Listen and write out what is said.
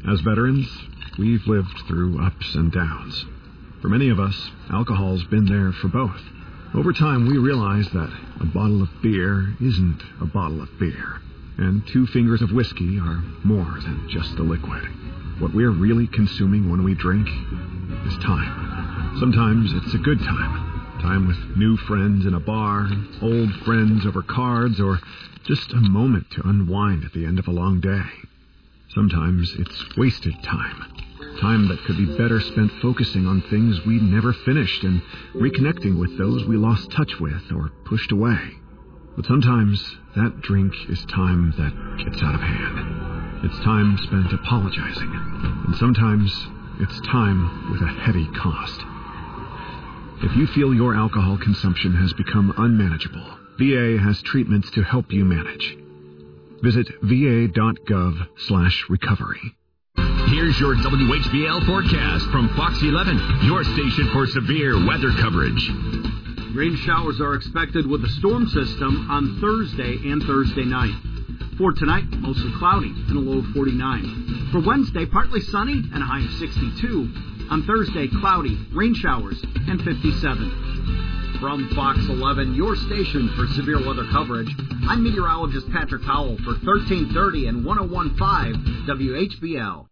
As veterans, we've lived through ups and downs. For many of us, alcohol's been there for both. Over time, we realize that a bottle of beer isn't a bottle of beer, and 2 fingers of whiskey are more than just the liquid. What we're really consuming when we drink is time. Sometimes it's a good time. Time with new friends in a bar, old friends over cards, or just a moment to unwind at the end of a long day. Sometimes it's wasted time. Time that could be better spent focusing on things we never finished and reconnecting with those we lost touch with or pushed away. But sometimes that drink is time that gets out of hand. It's time spent apologizing. And sometimes it's time with a heavy cost. If you feel your alcohol consumption has become unmanageable, VA has treatments to help you manage. Visit va.gov/recovery. Here's your WHBL forecast from Fox 11, your station for severe weather coverage. Rain showers are expected with a storm system on Thursday and Thursday night. For tonight, mostly cloudy and a low of 49. For Wednesday, partly sunny and a high of 62. On Thursday, cloudy, rain showers, and 57. From Fox 11, your station for severe weather coverage, I'm meteorologist Patrick Howell for 1330 and 101.5 WHBL.